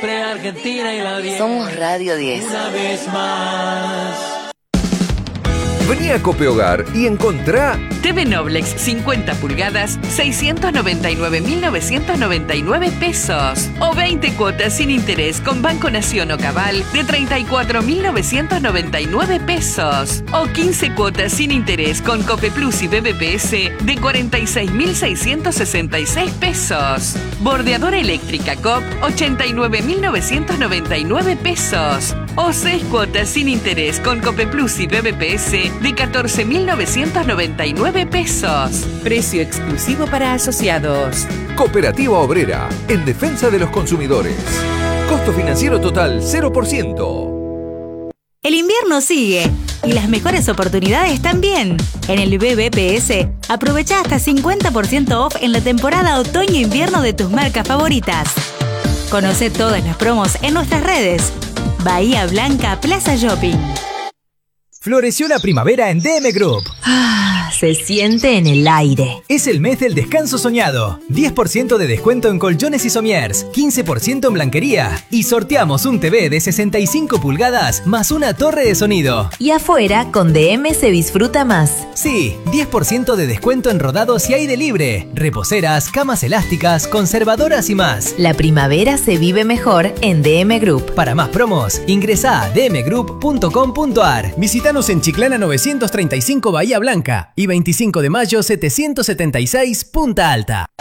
siempre Argentina y la 10. Somos Radio 10. Una vez más. Vení a Copehogar y encontrá TV Noblex 50 pulgadas, 699.999 pesos. O 20 cuotas sin interés con Banco Nación o Cabal de 34.999 pesos. O 15 cuotas sin interés con Copeplus y BBPS de 46.666 pesos. Bordeadora eléctrica COP, 89.999 pesos. O 6 cuotas sin interés con Copeplus y BBPS de 14.999 pesos. Precio exclusivo para asociados. Cooperativa Obrera, en defensa de los consumidores. Costo financiero total 0%. El invierno sigue y las mejores oportunidades también. En el BBPS, aprovecha hasta 50% off en la temporada otoño-invierno de tus marcas favoritas. Conoce todas las promos en nuestras redes. Bahía Blanca Plaza Shopping. Floreció la primavera en DM Group. Se siente en el aire. Es el mes del descanso soñado. 10% de descuento en colchones y somiers, 15% en blanquería. Y sorteamos un TV de 65 pulgadas más una torre de sonido. Y afuera, con DM se disfruta más. Sí, 10% de descuento en rodados y aire libre. Reposeras, camas elásticas, conservadoras y más. La primavera se vive mejor en DM Group. Para más promos, ingresá a dmgroup.com.ar. Visítanos en Chiclana 935 Bahía Blanca y 25 de mayo 776 Punta Alta.